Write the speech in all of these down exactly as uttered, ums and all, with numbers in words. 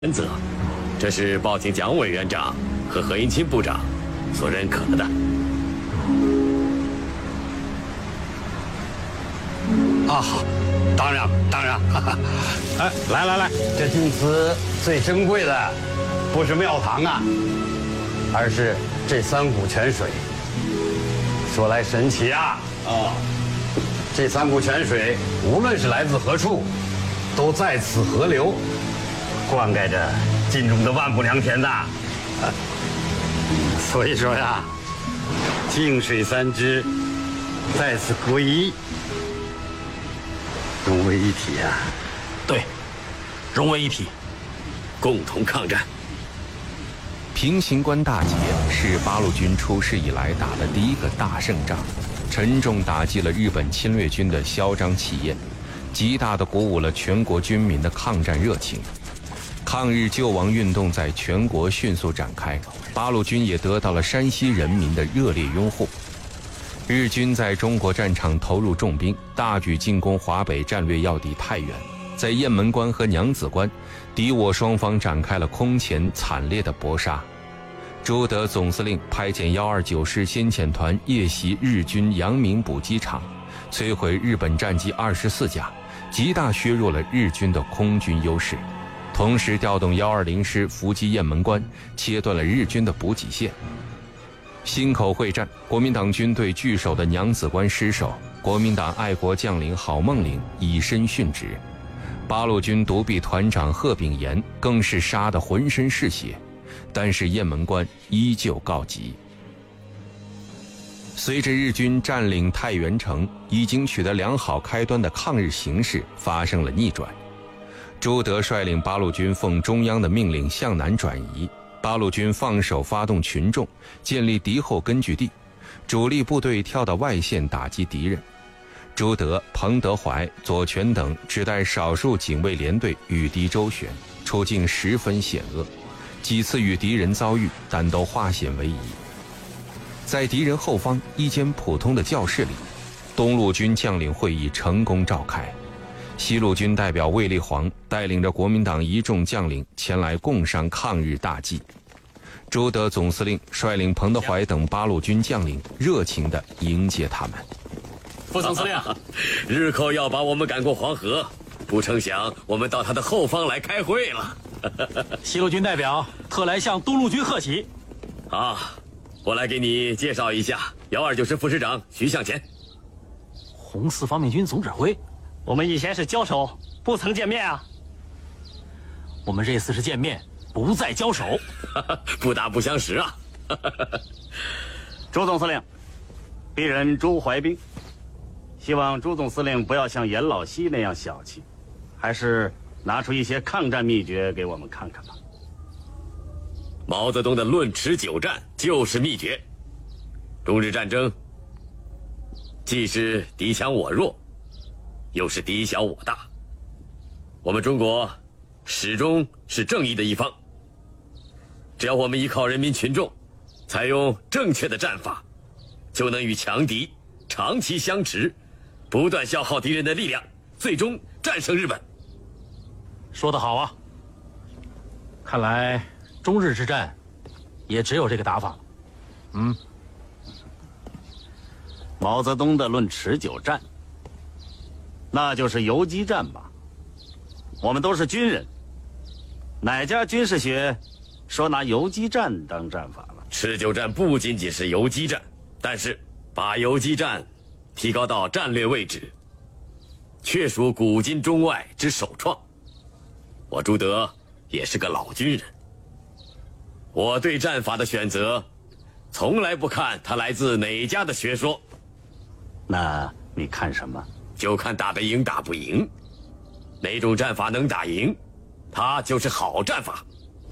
原则，这是报请蒋委员长和何应钦部长所认可的。 啊，好，当然当然。哈哈哎，来来来，这钧瓷最珍贵的，不是庙堂啊，而是这三股泉水。说来神奇啊！哦，这三股泉水，无论是来自何处，都在此河流。 灌溉着晋中的万亩良田呐，所以说呀，泾水三支在此合一，融为一体啊。 对，融为一体， 共同抗战。 平型关大捷是八路军出师以来打的第一个大胜仗，沉重打击了日本侵略军的嚣张气焰，极大地鼓舞了全国军民的抗战热情。 抗日救亡运动在全国迅速展开，八路军也得到了山西人民的热烈拥护。日军在中国战场投入重兵，大举进攻华北战略要地太原，在雁门关和娘子关，敌我双方展开了空前惨烈的搏杀。朱德总司令派遣幺二九师先遣团夜袭日军阳明补给场，摧毁日本战机二十四架，极大削弱了日军的空军优势。 同时调动幺二零师伏击雁门关，切断了日军的补给线。忻口会战，国民党军队据守的娘子关失守，国民党爱国将领郝梦龄以身殉职，八路军独臂团长贺炳炎更是杀得浑身是血，但是雁门关依旧告急。随着日军占领太原城，已经取得良好开端的抗日形势发生了逆转。 朱德率领八路军奉中央的命令向南转移，八路军放手发动群众，建立敌后根据地，主力部队跳到外线打击敌人。朱德、彭德怀、左权等只带少数警卫连队与敌周旋，处境十分险恶，几次与敌人遭遇，但都化险为夷。在敌人后方一间普通的教室里，东路军将领会议成功召开。 西路军代表卫立煌带领着国民党一众将领前来共商抗日大计。朱德总司令率领彭德怀等八路军将领热情地迎接他们。 副总司令，日寇要把我们赶过黄河，不成想我们到他的后方来开会了。 西路军代表特来向东路军贺喜。 啊，我来给你介绍一下，幺二九师副师长徐向前， 红四方面军总指挥。 我们以前是交手，不曾见面啊。 我们这次是见面，不再交手， 不打不相识啊。 朱总司令，鄙人朱怀彬，希望朱总司令不要像严老西那样小气，还是拿出一些抗战秘诀给我们看看吧。 毛泽东的论持久战就是秘诀。中日战争既是敌强我弱。 又是敌小我大，我们中国始终是正义的一方。只要我们依靠人民群众，采用正确的战法，就能与强敌长期相持，不断消耗敌人的力量，最终战胜日本。 说得好啊！看来中日之战也只有这个打法了。嗯， 毛泽东的论持久战。 那就是游击战吧。我们都是军人，哪家军事学说拿游击战当战法了？ 持久战不仅仅是游击战，但是把游击战提高到战略位置，确属古今中外之首创。我朱德也是个老军人，我对战法的选择，从来不看它来自哪家的学说。 那你看什么？ 就看打得赢打不赢，哪种战法能打赢，它就是好战法。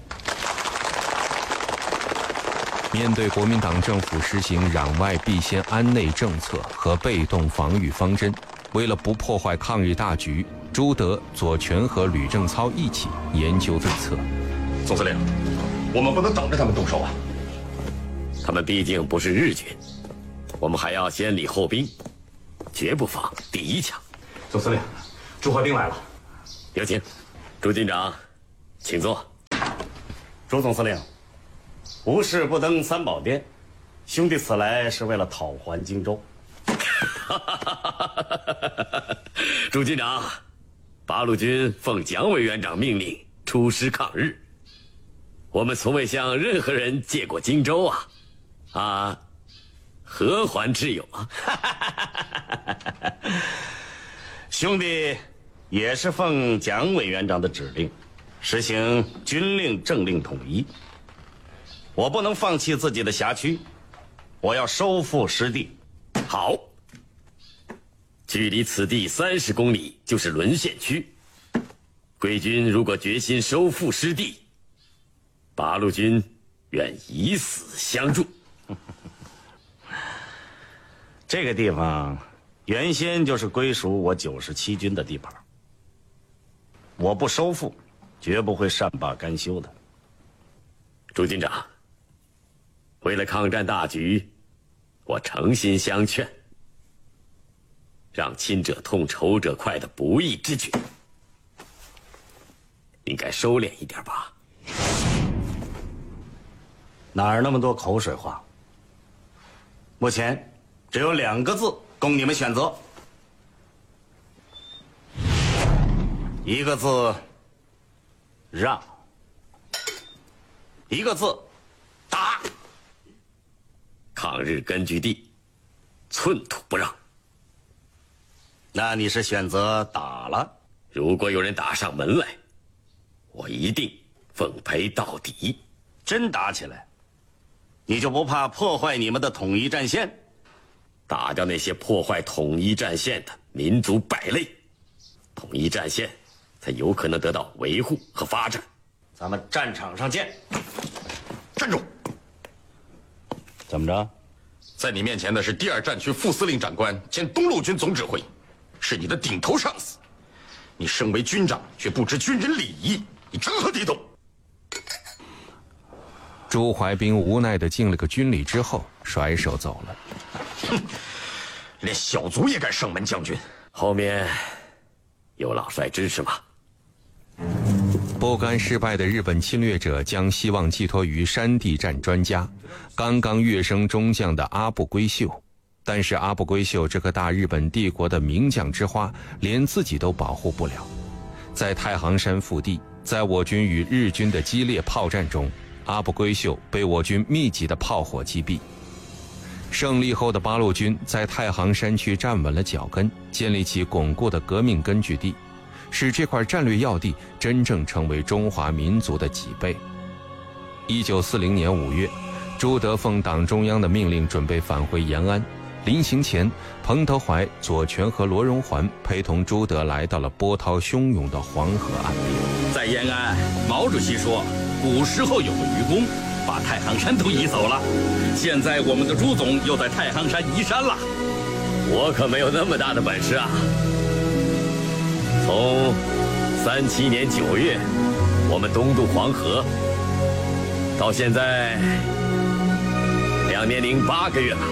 面对国民党政府实行攘外必先安内政策和被动防御方针，为了不破坏抗日大局，朱德、左权和吕正操一起研究对策。 总司令，我们不能等着他们动手啊！ 他们毕竟不是日军，我们还要先礼后兵。 绝不放第一枪。 总司令，朱怀彬来了， 有请，朱军长，请坐。 朱总司令，无事不登三宝殿，兄弟此来是为了讨还荆州。 朱军长，八路军奉蒋委员长命令出师抗日，我们从未向任何人借过荆州啊，啊，何还之有啊？ 兄弟也是奉蒋委员长的指令，实行军令政令统一。我不能放弃自己的辖区，我要收复失地。 好，距离此地三十公里就是沦陷区。贵军如果决心收复失地，八路军愿以死相助。 这个地方原先就是归属我九十七军的地盘，我不收复，绝不会善罢甘休的。 朱军长，为了抗战大局，我诚心相劝，让亲者痛仇者快的不义之举，应该收敛一点吧？ 哪儿那么多口水话？目前只有两个字供你们选择，一个字让，一个字打。 抗日根据地，寸土不让。 那你是选择打了？ 如果有人打上门来，我一定奉陪到底。 真打起来，你就不怕破坏你们的统一战线？ 打掉那些破坏统一战线的民族败类，统一战线才有可能得到维护和发展。 咱们战场上见。 站住！ 怎么着？ 在你面前的是第二战区副司令长官兼东路军总指挥，是你的顶头上司。你身为军长，却不知军人礼仪，你成何体统？ 朱怀彬无奈地敬了个军礼之后，甩手走了。 哼，连小卒也敢上门将军？ 后面有老帅支持吗？ 不甘失败的日本侵略者将希望寄托于山地战专家、刚刚跃升中将的阿部规秀。但是阿部规秀这个大日本帝国的名将之花，连自己都保护不了。在太行山腹地，在我军与日军的激烈炮战中，阿部规秀被我军密集的炮火击毙。胜利后的八路军在太行山区站稳了脚跟，建立起巩固的革命根据地，使这块战略要地真正成为中华民族的脊背。一九四零年五月，朱德奉党中央的命令准备返回延安。临行前，彭德怀、左权和罗荣桓陪同朱德来到了波涛汹涌的黄河岸边。 在延安，毛主席说，古时候有个愚公，把太行山都移走了。现在我们的朱总又在太行山移山了。 我可没有那么大的本事啊！从三七年九月，我们东渡黄河，到现在两年零八个月了。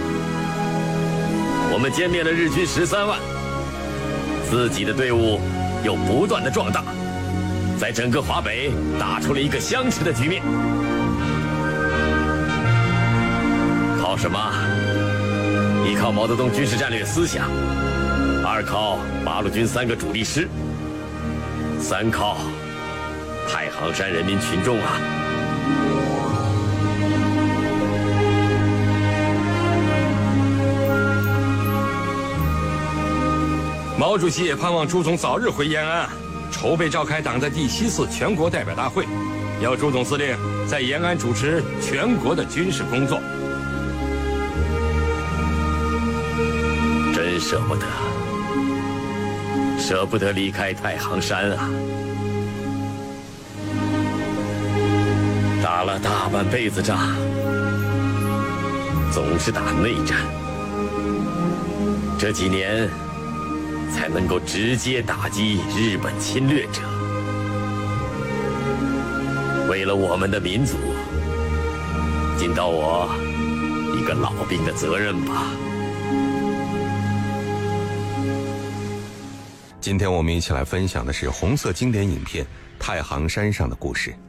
我们歼灭了日军十三万，自己的队伍又不断的壮大，在整个华北打出了一个相持的局面。靠什么？一靠毛泽东军事战略思想，二靠八路军三个主力师，三靠太行山人民群众啊！ 毛主席也盼望朱总早日回延安，筹备召开党的第七次全国代表大会，要朱总司令在延安主持全国的军事工作。 真舍不得，舍不得离开太行山啊！打了大半辈子仗，总是打内战，这几年才能够直接打击日本侵略者。为了我们的民族，尽到我一个老兵的责任吧。 今天我们一起来分享的是红色经典影片《太行山上的故事》。